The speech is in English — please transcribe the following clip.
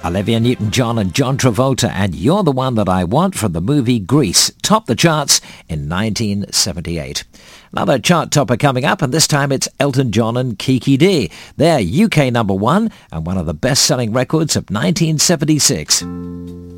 Olivia Newton-John and John Travolta and You're the One That I Want from the movie Grease topped the charts in 1978. Another chart topper coming up, and this time it's Elton John and Kiki Dee. They're UK number one and one of the best-selling records of 1976.